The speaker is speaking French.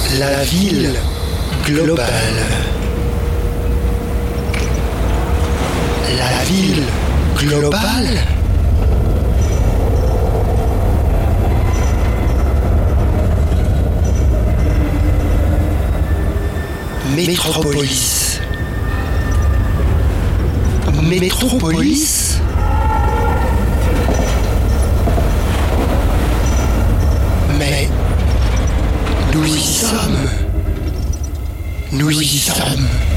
La ville globale. La ville globale. Métropolis. Métropolis. Mais nous y sommes. Nous y sommes.